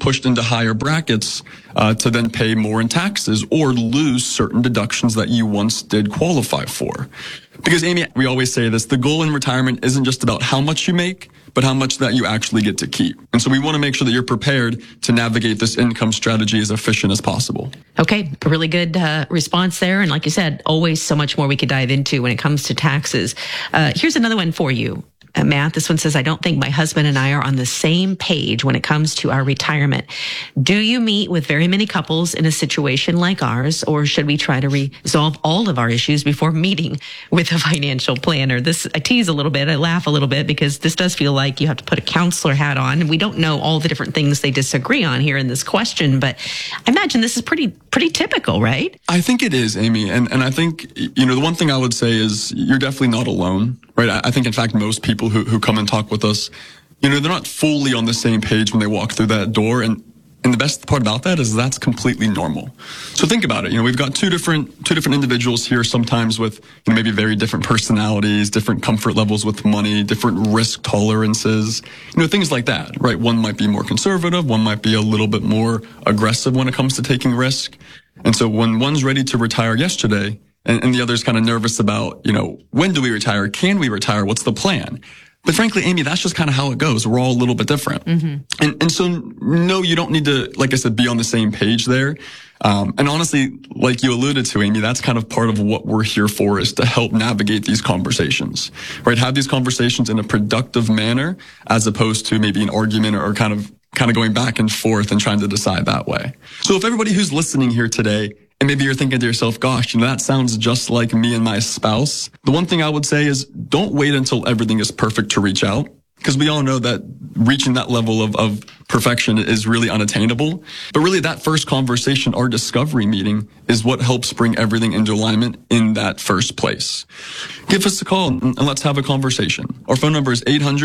pushed into higher brackets to then pay more in taxes or lose certain deductions that you once did qualify for. Because, Amy, we always say this, the goal in retirement isn't just about how much you make, but how much that you actually get to keep. And so we want to make sure that you're prepared to navigate this income strategy as efficient as possible. Okay, really good response there. And like you said, always so much more we could dive into when it comes to taxes. Here's another one for you. Matt, this one says, I don't think my husband and I are on the same page when it comes to our retirement. Do you meet with very many couples in a situation like ours, or should we try to resolve all of our issues before meeting with a financial planner? This, I tease a little bit, I laugh a little bit, because this does feel like you have to put a counselor hat on, and we don't know all the different things they disagree on here in this question, but I imagine this is pretty typical, right? I think it is, Amy. And I think, the one thing I would say is you're definitely not alone, right? I think, in fact, most people who come and talk with us, they're not fully on the same page when they walk through that door. And the best part about that is that's completely normal. So think about it. We've got two different individuals here, sometimes with maybe very different personalities, different comfort levels with money, different risk tolerances, things like that, right? One might be more conservative, one might be a little bit more aggressive when it comes to taking risk. And so when one's ready to retire yesterday, and the other's kind of nervous about, when do we retire? Can we retire? What's the plan? But frankly, Amy, that's just kind of how it goes. We're all a little bit different. Mm-hmm. And so, no, you don't need to, like I said, be on the same page there. And honestly, like you alluded to, Amy, that's kind of part of what we're here for, is to help navigate these conversations, right? Have these conversations in a productive manner, as opposed to maybe an argument or kind of going back and forth and trying to decide that way. So if everybody who's listening here today, and maybe you're thinking to yourself, gosh, that sounds just like me and my spouse, the one thing I would say is don't wait until everything is perfect to reach out, because we all know that reaching that level of perfection is really unattainable. But really, that first conversation, our discovery meeting, is what helps bring everything into alignment in that first place. Give us a call and let's have a conversation. Our phone number is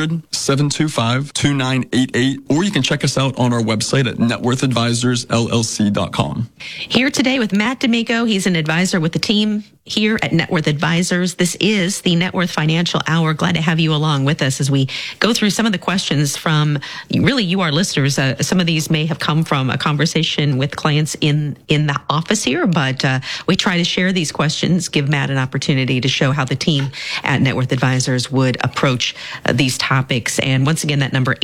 800-725-2988, or you can check us out on our website at networthadvisorsllc.com. Here today with Matt D'Amico. He's an advisor with the team here at Net Worth Advisors. This is the Net Worth Financial Hour. Glad to have you along with us as we go through some of the questions from really you, our listeners. Some of these may have come from a conversation with clients in the office here, but we try to share these questions, give Matt an opportunity to show how the team at Net Worth Advisors would approach these topics. And once again, that number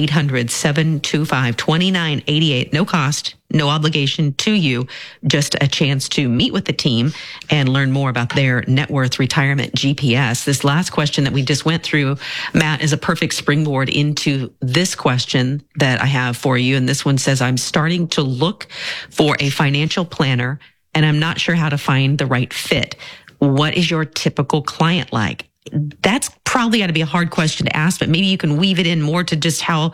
800-725-2988, no cost, no obligation to you, just a chance to meet with the team and learn more about their net worth retirement GPS. This last question that we just went through, Matt, is a perfect springboard into this question that I have for you. And this one says, I'm starting to look for a financial planner and I'm not sure how to find the right fit. What is your typical client like? That's probably got to be a hard question to ask, but maybe you can weave it in more to just how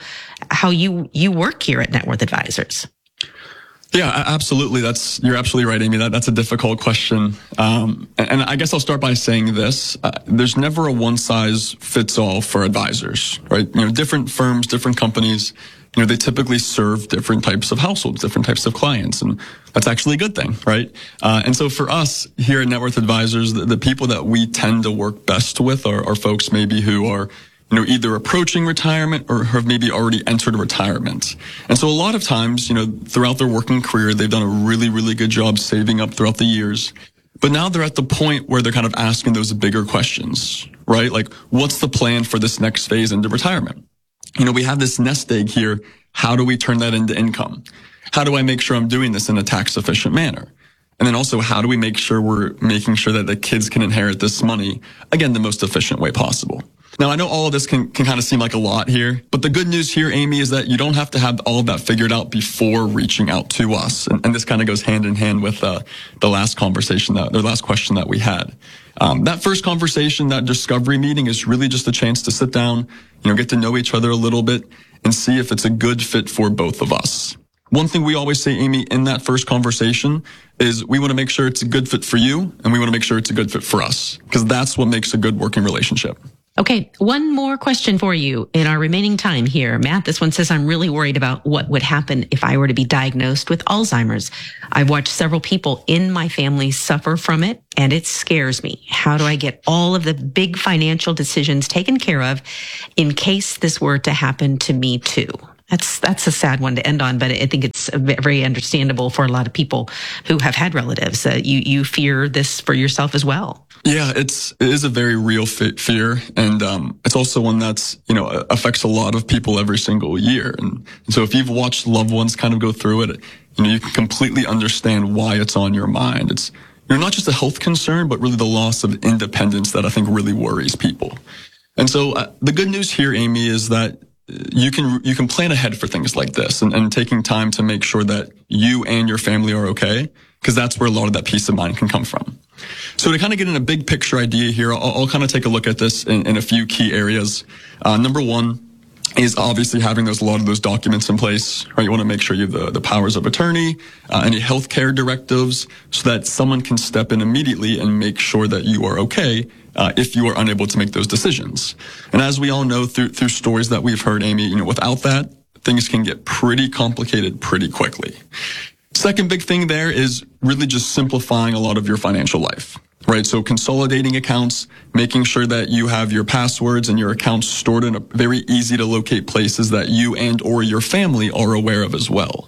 you work here at Net Worth Advisors. Yeah, absolutely. You're absolutely right, Amy. That's a difficult question. And I guess I'll start by saying this. There's never a one size fits all for advisors, right? Different firms, different companies, they typically serve different types of households, different types of clients. And that's actually a good thing, right? And so for us here at Net Worth Advisors, the people that we tend to work best with are folks maybe who are either approaching retirement or have maybe already entered retirement. And so a lot of times, throughout their working career, they've done a really, really good job saving up throughout the years. But now they're at the point where they're kind of asking those bigger questions, right? Like, what's the plan for this next phase into retirement? We have this nest egg here. How do we turn that into income? How do I make sure I'm doing this in a tax efficient manner? And then also, how do we make sure we're making sure that the kids can inherit this money, again, the most efficient way possible? Now, I know all of this can kind of seem like a lot here, but the good news here, Amy, is that you don't have to have all of that figured out before reaching out to us. And this kind of goes hand in hand with the last question that we had. That first conversation, that discovery meeting, is really just a chance to sit down, get to know each other a little bit and see if it's a good fit for both of us. One thing we always say, Amy, in that first conversation is we want to make sure it's a good fit for you, and we want to make sure it's a good fit for us, because that's what makes a good working relationship. Okay, one more question for you in our remaining time here. Matt, this one says, I'm really worried about what would happen if I were to be diagnosed with Alzheimer's. I've watched several people in my family suffer from it, and it scares me. How do I get all of the big financial decisions taken care of in case this were to happen to me too? That's a sad one to end on, but I think it's very understandable for a lot of people who have had relatives. You fear this for yourself as well. Yeah, it is a very real fear, and it's also one that's affects a lot of people every single year. And so if you've watched loved ones kind of go through it, you can completely understand why it's on your mind. It's not just a health concern, but really the loss of independence that I think really worries people. And so the good news here, Amy, is that you can plan ahead for things like this, and taking time to make sure that you and your family are okay, because that's where a lot of that peace of mind can come from. So to kind of get in a big picture idea here, I'll kind of take a look at this in a few key areas. Number one is obviously having a lot of those documents in place, right? You want to make sure you have the powers of attorney, any healthcare directives, so that someone can step in immediately and make sure that you are okay if you are unable to make those decisions. And as we all know through stories that we've heard, Amy, without that, things can get pretty complicated pretty quickly. Second big thing there is really just simplifying a lot of your financial life, right? So consolidating accounts, making sure that you have your passwords and your accounts stored in a very easy to locate places that you and or your family are aware of as well.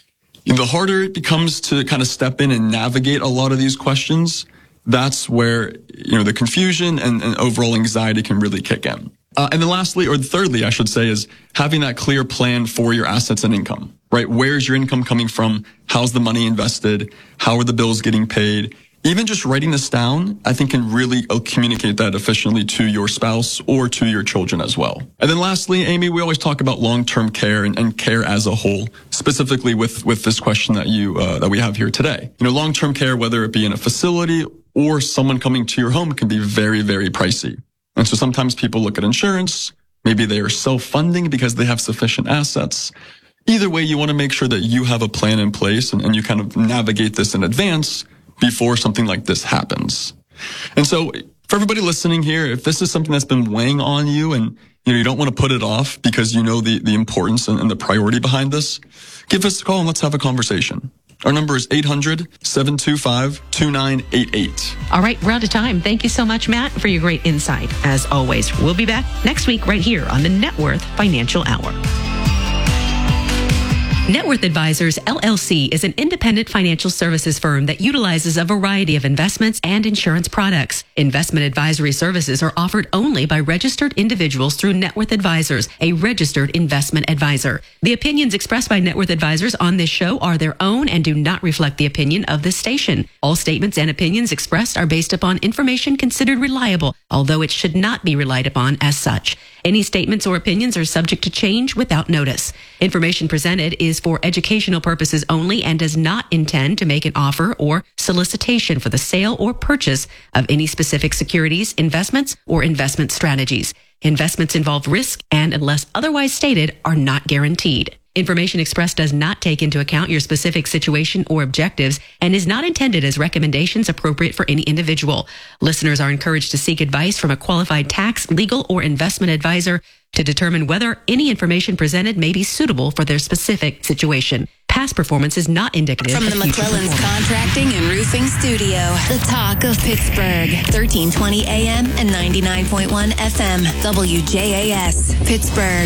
The harder it becomes to kind of step in and navigate a lot of these questions, that's where, the confusion and overall anxiety can really kick in. And then lastly, or thirdly, I should say, is having that clear plan for your assets and income, right? Where's your income coming from? How's the money invested? How are the bills getting paid? Even just writing this down, I think, can really communicate that efficiently to your spouse or to your children as well. And then lastly, Amy, we always talk about long-term care and care as a whole, specifically with this question that we have here today. Long-term care, whether it be in a facility or someone coming to your home, can be very, very pricey. And so sometimes people look at insurance. Maybe they are self-funding because they have sufficient assets. Either way, you want to make sure that you have a plan in place and you kind of navigate this in advance before something like this happens. And so for everybody listening here, if this is something that's been weighing on you and you don't want to put it off because the importance and the priority behind this, give us a call and let's have a conversation. Our number is 800-725-2988. All right, we're out of time. Thank you so much, Matt, for your great insight. As always, we'll be back next week right here on the Net Worth Financial Hour. Net Worth Advisors, LLC is an independent financial services firm that utilizes a variety of investments and insurance products. Investment advisory services are offered only by registered individuals through Net Worth Advisors, a registered investment advisor. The opinions expressed by Net Worth Advisors on this show are their own and do not reflect the opinion of this station. All statements and opinions expressed are based upon information considered reliable, although it should not be relied upon as such. Any statements or opinions are subject to change without notice. Information presented is for educational purposes only and does not intend to make an offer or solicitation for the sale or purchase of any specific securities, investments, or investment strategies. Investments involve risk and, unless otherwise stated, are not guaranteed. Information expressed does not take into account your specific situation or objectives and is not intended as recommendations appropriate for any individual. Listeners are encouraged to seek advice from a qualified tax, legal, or investment advisor to determine whether any information presented may be suitable for their specific situation. Past performance is not indicative From of the future McClellan's performance. Contracting and Roofing Studio, the talk of Pittsburgh, 1320 AM and 99.1 FM, WJAS, Pittsburgh.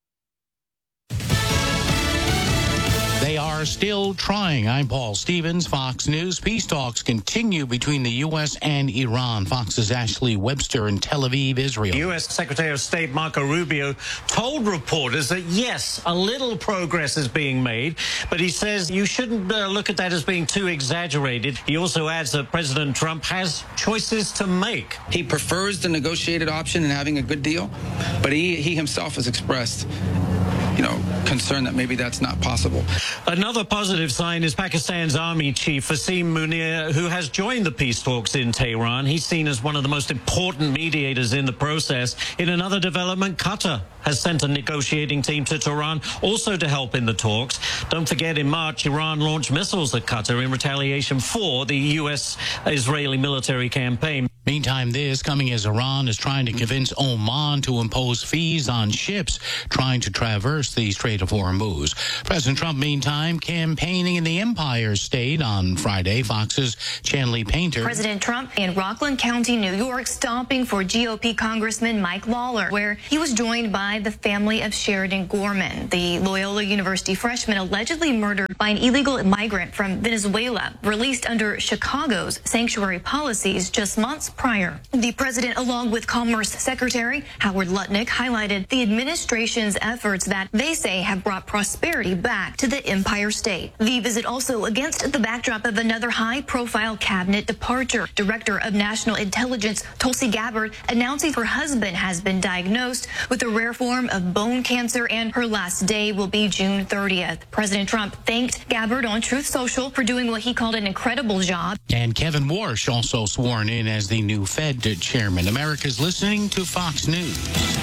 They are still trying. I'm Paul Stevens, Fox News. Peace talks continue between the U.S. and Iran. Fox's Ashley Webster in Tel Aviv, Israel. U.S. Secretary of State Marco Rubio told reporters that, yes, a little progress is being made, but he says you shouldn't look at that as being too exaggerated. He also adds that President Trump has choices to make. He prefers the negotiated option and having a good deal, but he himself has expressed concern that maybe that's not possible. Another positive sign is Pakistan's army chief, Wasim Munir, who has joined the peace talks in Tehran. He's seen as one of the most important mediators in the process. In another development, Qatar has sent a negotiating team to Tehran also to help in the talks. Don't forget, in March, Iran launched missiles at Qatar in retaliation for the U.S.-Israeli military campaign. Meantime, this coming as Iran is trying to convince Oman to impose fees on ships trying to traverse the Strait of Hormuz. President Trump, meantime, campaigning in the Empire State on Friday. Fox's Chanley Painter. President Trump in Rockland County, New York, stopping for GOP Congressman Mike Lawler, where he was joined by the family of Sheridan Gorman, the Loyola University freshman allegedly murdered by an illegal migrant from Venezuela, released under Chicago's sanctuary policies just months prior. The president, along with Commerce Secretary Howard Lutnick, highlighted the administration's efforts that they say have brought prosperity back to the Empire State. The visit also against the backdrop of another high-profile cabinet departure. Director of National Intelligence Tulsi Gabbard announcing her husband has been diagnosed with a rare form of bone cancer and her last day will be June 30th. President Trump thanked Gabbard on Truth Social for doing what he called an incredible job. And Kevin Warsh also sworn in as the new Fed chairman. America's listening to Fox News.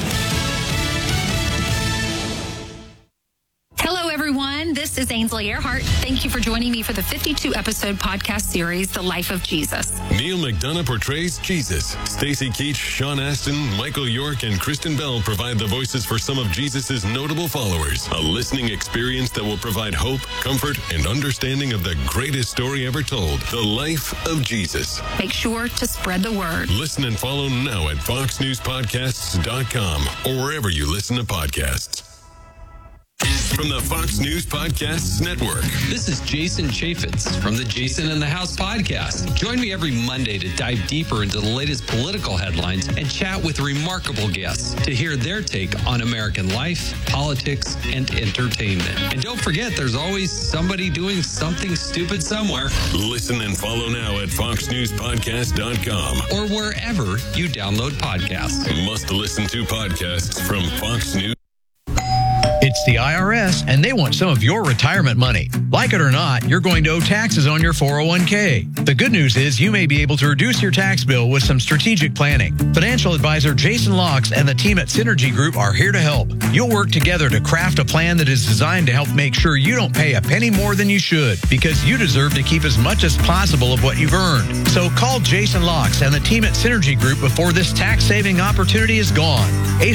Hello, everyone. This is Ainsley Earhart. Thank you for joining me for the 52-episode podcast series, The Life of Jesus. Neil McDonough portrays Jesus. Stacey Keach, Sean Astin, Michael York, and Kristen Bell provide the voices for some of Jesus' notable followers. A listening experience that will provide hope, comfort, and understanding of the greatest story ever told, The Life of Jesus. Make sure to spread the word. Listen and follow now at foxnewspodcasts.com or wherever you listen to podcasts. From the Fox News Podcasts Network. This is Jason Chaffetz from the Jason in the House podcast. Join me every Monday to dive deeper into the latest political headlines and chat with remarkable guests to hear their take on American life, politics, and entertainment. And don't forget, there's always somebody doing something stupid somewhere. Listen and follow now at foxnewspodcast.com or wherever you download podcasts. Must listen to podcasts from Fox News. It's the IRS, and they want some of your retirement money. Like it or not, you're going to owe taxes on your 401k. The good news is you may be able to reduce your tax bill with some strategic planning. Financial advisor Jason Locks and the team at Synergy Group are here to help. You'll work together to craft a plan that is designed to help make sure you don't pay a penny more than you should, because you deserve to keep as much as possible of what you've earned. So call Jason Locks and the team at Synergy Group before this tax-saving opportunity is gone.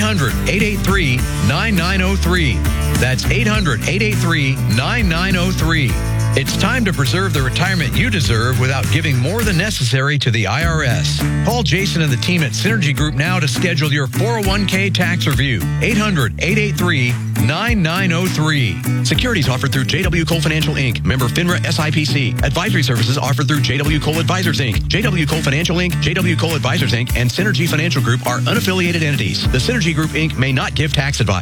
800-883-9903. That's 800-883-9903. It's time to preserve the retirement you deserve without giving more than necessary to the IRS. Call Jason and the team at Synergy Group now to schedule your 401k tax review. 800-883-9903. Securities offered through JW Cole Financial Inc., member FINRA SIPC. Advisory services offered through JW Cole Advisors Inc., JW Cole Financial Inc., JW Cole Advisors Inc., and Synergy Financial Group are unaffiliated entities. The Synergy Group Inc. may not give tax advice.